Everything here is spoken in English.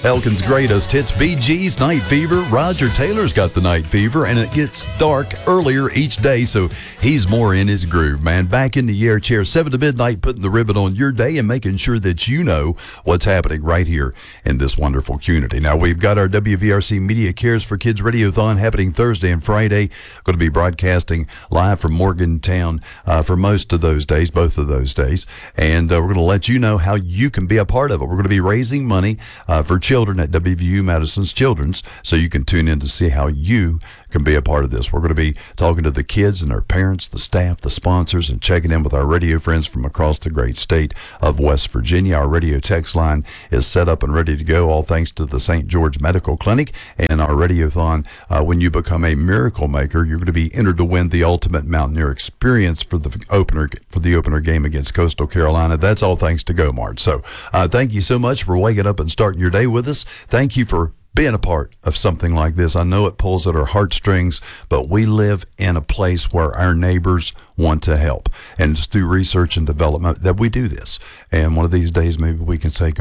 Elkin's greatest hits, Bee Gees, Night Fever. Roger Taylor's got the night fever, and it gets dark earlier each day, so he's more in his groove, man. Back in the air chair, 7 to midnight, putting the ribbon on your day and making sure that you know what's happening right here in this wonderful community. Now, we've got our WVRC Media Cares for Kids Radiothon happening Thursday and Friday. Going to be broadcasting live from Morgantown for most of those days, both of those days, and we're going to let you know how you can be a part of it. We're going to be raising money for children at WVU Madison's Children's, so you can tune in to see how you can be a part of this. We're going to be talking to the kids and their parents, the staff, the sponsors, and checking in with our radio friends from across the great state of West Virginia. Our radio text line is set up and ready to go, all thanks to the St. George Medical Clinic and our radiothon. When you become a miracle maker, you're going to be entered to win the Ultimate Mountaineer Experience for the opener game against Coastal Carolina. That's all thanks to GoMart. So thank you so much for waking up and starting your day with us. Thank you for being a part of something like this. I know it pulls at our heartstrings, but we live in a place where our neighbors want to help. And it's through research and development that we do this. And one of these days, maybe we can say